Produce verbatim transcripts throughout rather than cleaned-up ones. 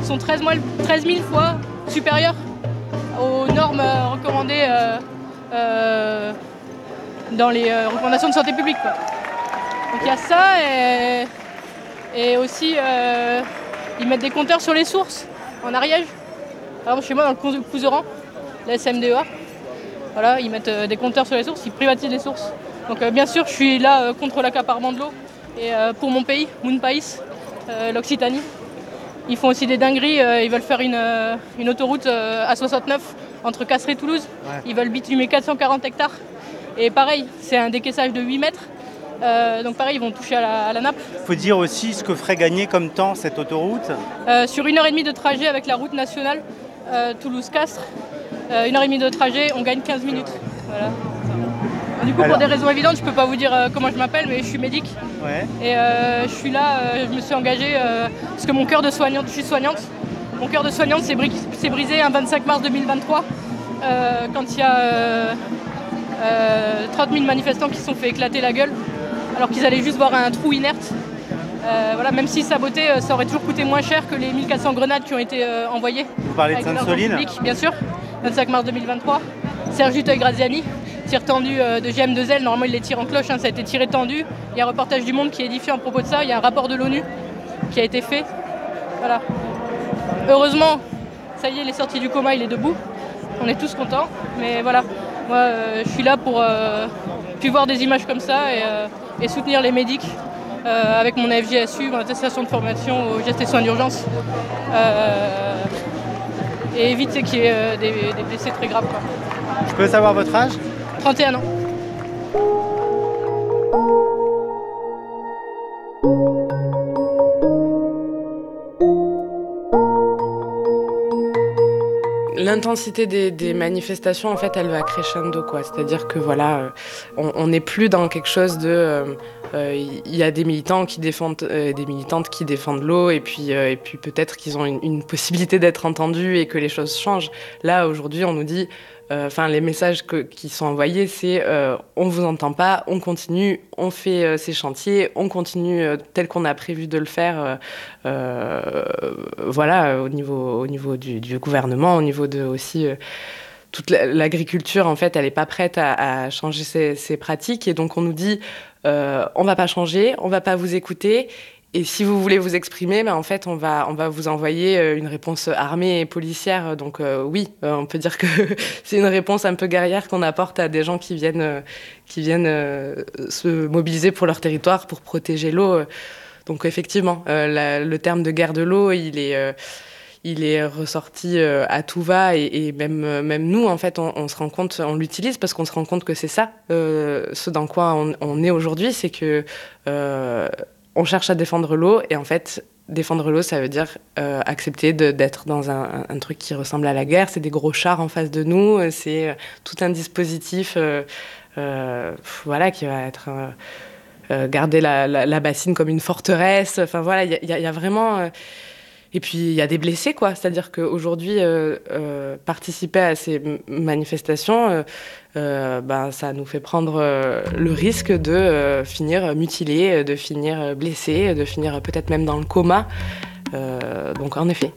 sont treize mille fois supérieures aux normes euh, recommandées euh, euh, dans les euh, recommandations de santé publique, quoi. Donc il y a ça et, et aussi euh, ils mettent des compteurs sur les sources en Ariège. Par exemple chez moi dans le Couseran, la S M D E A, voilà, ils mettent euh, des compteurs sur les sources, ils privatisent les sources. Donc euh, bien sûr je suis là euh, contre l'accaparement de l'eau et euh, pour mon pays, mon pays, euh, l'Occitanie. Ils font aussi des dingueries, euh, ils veulent faire une, euh, une autoroute euh, A soixante-neuf entre Castres et Toulouse. Ouais. Ils veulent bitumer quatre cent quarante hectares. Et pareil, c'est un décaissage de huit mètres. Euh, donc pareil, ils vont toucher à la, à la nappe. Il faut dire aussi ce que ferait gagner comme temps cette autoroute. Euh, sur une heure et demie de trajet avec la route nationale euh, Toulouse-Castres, euh, une heure et demie de trajet, on gagne quinze minutes. Voilà. Du coup, Alors... pour des raisons évidentes, je ne peux pas vous dire euh, comment je m'appelle, mais je suis médic. Ouais. Et euh, je suis là, euh, je me suis engagée euh, parce que mon cœur de soignante, je suis soignante. Mon cœur de soignante s'est, bri- s'est brisé un vingt-cinq mars deux mille vingt-trois euh, quand il y a euh, euh, trente mille manifestants qui se sont fait éclater la gueule alors qu'ils allaient juste voir un trou inerte. Euh, voilà, même si saboter, ça aurait toujours coûté moins cher que les mille quatre cents grenades qui ont été euh, envoyées. Vous parlez de Sainte-Soline ? Bien sûr, vingt-cinq mars deux mille vingt-trois. Serge Teuil-Graziani, tir tendu euh, de G M deux L, normalement il les tire en cloche, hein, ça a été tiré tendu. Il y a un reportage du Monde qui est édifié en propos de ça, il y a un rapport de l'ONU qui a été fait. Voilà. Heureusement, ça y est, il est sorti du coma, il est debout. On est tous contents, mais voilà, moi euh, je suis là pour euh, puis voir des images comme ça et, euh, et soutenir les médics. Euh, avec mon A F J S U, mon attestation de formation aux gestes et soins d'urgence, euh, et éviter qu'il y ait euh, des, des blessés très graves, quoi. Je peux savoir votre âge ? trente et un ans. L'intensité des, des manifestations, en fait, elle va crescendo, quoi. C'est-à-dire que voilà, on n'est plus dans quelque chose de, il euh, euh, y a des militants qui défendent, euh, des militantes qui défendent l'eau, et puis euh, et puis peut-être qu'ils ont une, une possibilité d'être entendus et que les choses changent. Là, aujourd'hui, on nous dit, enfin, euh, les messages que, qui sont envoyés, c'est, euh, on vous entend pas, on continue, on fait euh, ces chantiers, on continue euh, tel qu'on a prévu de le faire. Euh, euh, voilà, au niveau au niveau du, du gouvernement, au niveau de aussi euh, toute l'agriculture, en fait, elle n'est pas prête à, à changer ses, ses pratiques. Et donc, on nous dit, euh, on ne va pas changer, on ne va pas vous écouter. Et si vous voulez vous exprimer, ben, en fait, on va, on va vous envoyer une réponse armée et policière. Donc, euh, oui, euh, on peut dire que c'est une réponse un peu guerrière qu'on apporte à des gens qui viennent, euh, qui viennent euh, se mobiliser pour leur territoire, pour protéger l'eau. Donc, effectivement, euh, la, le terme de guerre de l'eau, il est... Euh, il est ressorti euh, à tout va et, et même, euh, même nous, en fait, on, on se rend compte, on l'utilise parce qu'on se rend compte que c'est ça, euh, ce dans quoi on, on est aujourd'hui, c'est que euh, on cherche à défendre l'eau et en fait, défendre l'eau, ça veut dire euh, accepter de, d'être dans un, un, un truc qui ressemble à la guerre. C'est des gros chars en face de nous, c'est tout un dispositif euh, euh, voilà, qui va être... Euh, euh, garder la, la, la bassine comme une forteresse. Enfin voilà, il y, y, y a vraiment... Euh, Et puis, il y a des blessés, quoi. C'est-à-dire qu'aujourd'hui, euh, euh, participer à ces manifestations, euh, euh, ben, ça nous fait prendre euh, le risque de euh, finir mutilé, de finir blessé, de finir peut-être même dans le coma. Euh, donc, en effet.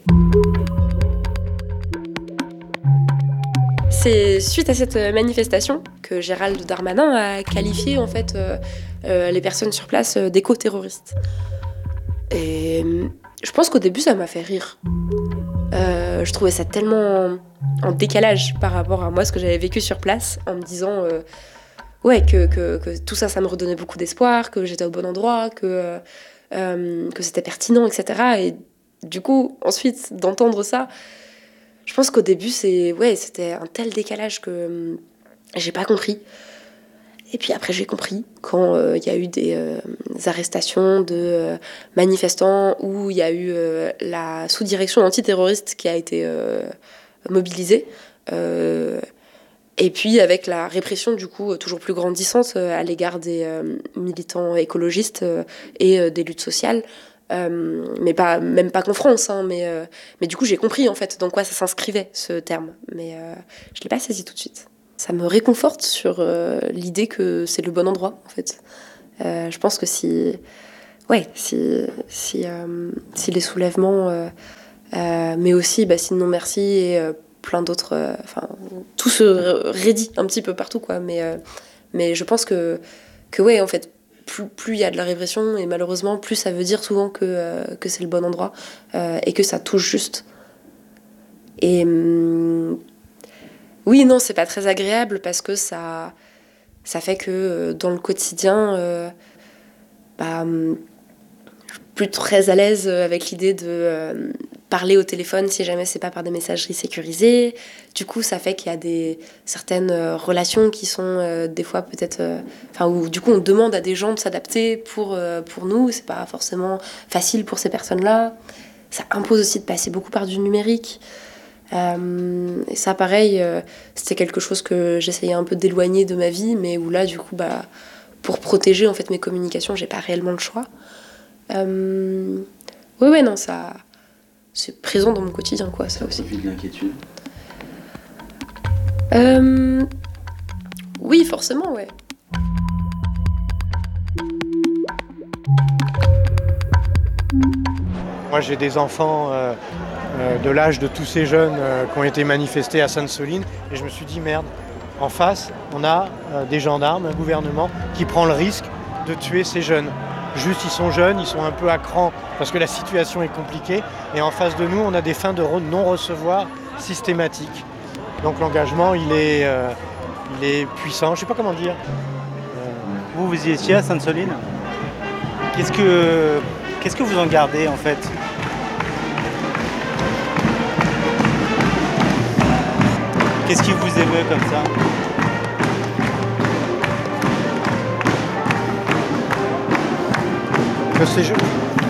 C'est suite à cette manifestation que Gérald Darmanin a qualifié, en fait, euh, euh, les personnes sur place d'éco-terroristes. Et... je pense qu'au début, ça m'a fait rire. Euh, je trouvais ça tellement en décalage par rapport à moi, ce que j'avais vécu sur place, en me disant euh, ouais, que, que, que tout ça, ça me redonnait beaucoup d'espoir, que j'étais au bon endroit, que, euh, que c'était pertinent, et cetera. Et du coup, ensuite, d'entendre ça, je pense qu'au début, c'est, ouais, c'était un tel décalage que euh, j'ai pas compris. Et puis après, j'ai compris quand il euh, y a eu des, euh, des arrestations de euh, manifestants où il y a eu euh, la sous-direction antiterroriste qui a été euh, mobilisée. Euh, et puis avec la répression, du coup, toujours plus grandissante euh, à l'égard des euh, militants écologistes euh, et euh, des luttes sociales. Euh, mais pas, même pas qu'en France, hein, mais, euh, mais du coup, j'ai compris, en fait, dans quoi ça s'inscrivait, ce terme. Mais euh, je ne l'ai pas saisi tout de suite. Ça me réconforte sur euh, l'idée que c'est le bon endroit, en fait. Euh, je pense que si, ouais, si, si, euh, si les soulèvements euh, Euh, mais aussi bah, Sinon Merci et euh, plein d'autres. Enfin, euh, tout se raidit un petit peu partout, quoi. Mais, euh, mais je pense que, que ouais, en fait, plus il y a de la répression, et malheureusement, plus ça veut dire souvent que, euh, que c'est le bon endroit euh, et que ça touche juste. Et hum, oui, non, c'est pas très agréable parce que ça, ça fait que euh, dans le quotidien, euh, bah, hum, je suis plus très à l'aise avec l'idée de euh, parler au téléphone si jamais c'est pas par des messageries sécurisées. Du coup, ça fait qu'il y a des certaines euh, relations qui sont euh, des fois peut-être, enfin, euh, où du coup on demande à des gens de s'adapter pour euh, pour nous. C'est pas forcément facile pour ces personnes-là. Ça impose aussi de passer beaucoup par du numérique. Euh, et ça, pareil, euh, c'était quelque chose que j'essayais un peu d'éloigner de ma vie, mais où là, du coup, bah, pour protéger en fait mes communications, j'ai pas réellement le choix. Euh, ouais, ouais, non, ça, c'est présent dans mon quotidien, quoi, ça aussi. Ça fait de l'inquiétude. Euh, oui, forcément, ouais. Moi, j'ai des enfants euh, euh, de l'âge de tous ces jeunes euh, qui ont été manifestés à Sainte-Soline, et je me suis dit, merde, en face, on a euh, des gendarmes, un gouvernement qui prend le risque de tuer ces jeunes. Juste, ils sont jeunes, ils sont un peu à cran parce que la situation est compliquée, et en face de nous, on a des fins de non-recevoir systématiques. Donc l'engagement, il est, euh, il est puissant, je ne sais pas comment dire. Euh, vous, vous y étiez à Sainte-Soline. Qu'est-ce que, qu'est-ce que vous en gardez en fait? Qu'est-ce qui vous émeut comme ça? Que ces jeunes...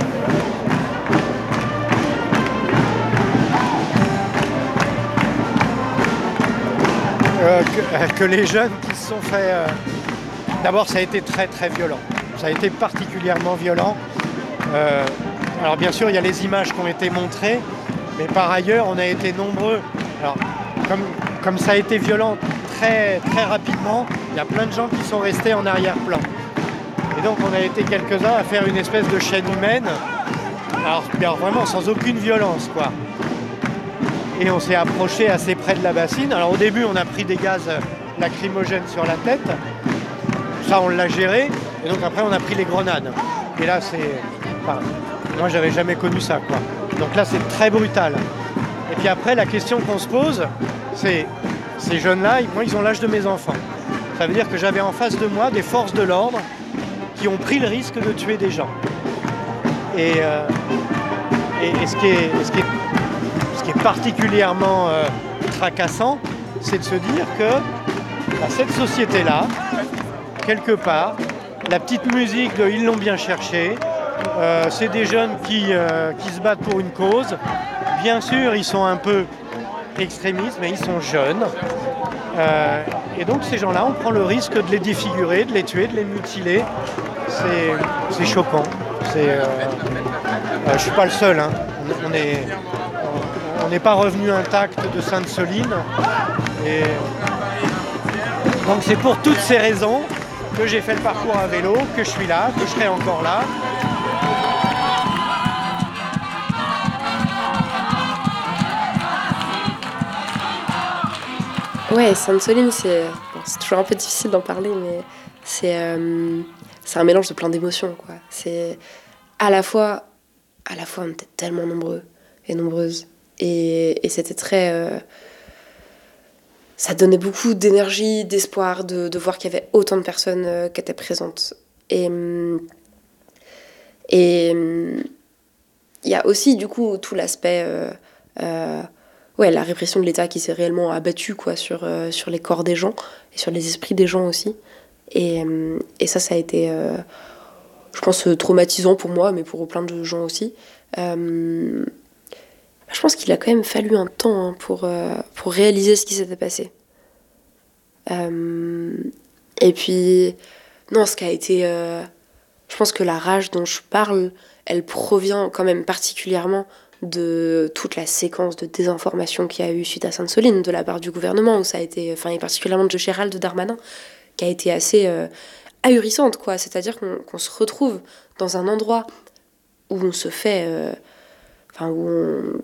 Euh, que, que les jeunes qui se sont fait... Euh... D'abord, ça a été très très violent. Ça a été particulièrement violent. Euh... Alors bien sûr, il y a les images qui ont été montrées, mais par ailleurs, on a été nombreux. Alors, comme, comme ça a été violent très très rapidement, il y a plein de gens qui sont restés en arrière-plan. Et donc, on a été quelques-uns à faire une espèce de chaîne humaine. Alors, alors vraiment, sans aucune violence, quoi. Et on s'est approché assez près de la bassine. Alors au début, on a pris des gaz lacrymogènes sur la tête. Ça, on l'a géré. Et donc après, on a pris les grenades. Et là, c'est... Enfin, moi, j'avais jamais connu ça, quoi. Donc là, c'est très brutal. Et puis après, la question qu'on se pose, c'est... Ces jeunes-là, moi, ils ont l'âge de mes enfants. Ça veut dire que j'avais en face de moi des forces de l'ordre qui ont pris le risque de tuer des gens. Et, euh, et, et ce qui est... Ce qui est Ce qui est particulièrement euh, tracassant, c'est de se dire que bah, cette société-là, quelque part, la petite musique de « Ils l'ont bien cherché euh, », c'est des jeunes qui, euh, qui se battent pour une cause. Bien sûr, ils sont un peu extrémistes, mais ils sont jeunes. Euh, et donc ces gens-là, on prend le risque de les défigurer, de les tuer, de les mutiler. C'est, c'est choquant. C'est, euh, euh, je ne suis pas le seul. Hein. On, on est... On n'est pas revenu intact de Sainte-Soline. Et donc c'est pour toutes ces raisons que j'ai fait le parcours à vélo, que je suis là, que je serai encore là. Ouais, Sainte-Soline, c'est... Bon, c'est toujours un peu difficile d'en parler, mais c'est, euh, c'est un mélange de plein d'émotions, quoi. C'est à la fois, à la fois on était tellement nombreux et nombreuses. Et, et c'était très... Euh, ça donnait beaucoup d'énergie, d'espoir de, de voir qu'il y avait autant de personnes euh, qui étaient présentes. Et et il y a aussi, du coup, tout l'aspect... Euh, euh, ouais, la répression de l'État qui s'est réellement abattue, quoi, sur, euh, sur les corps des gens et sur les esprits des gens aussi. Et, et ça, ça a été, euh, je pense, traumatisant pour moi, mais pour plein de gens aussi. Euh, Je pense qu'il a quand même fallu un temps hein, pour, euh, pour réaliser ce qui s'était passé. Euh, et puis, non, ce qui a été... Euh, je pense que la rage dont je parle, elle provient quand même particulièrement de toute la séquence de désinformation qu'il y a eu suite à Sainte-Soline de la part du gouvernement, où ça a été... Enfin, et particulièrement de Gérald Darmanin, qui a été assez euh, ahurissante, quoi. C'est-à-dire qu'on, qu'on se retrouve dans un endroit où on se fait... Euh, Enfin, où on,